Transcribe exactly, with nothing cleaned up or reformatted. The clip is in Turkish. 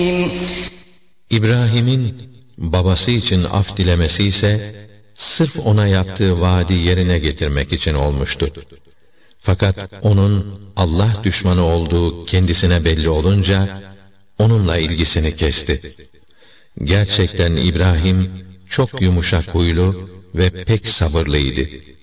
İbrahim'in babası için af dilemesi ise sırf ona yaptığı vaadi yerine getirmek için olmuştu. Fakat onun Allah düşmanı olduğu kendisine belli olunca onunla ilgisini kesti. Gerçekten İbrahim çok yumuşak huylu ve pek sabırlıydı.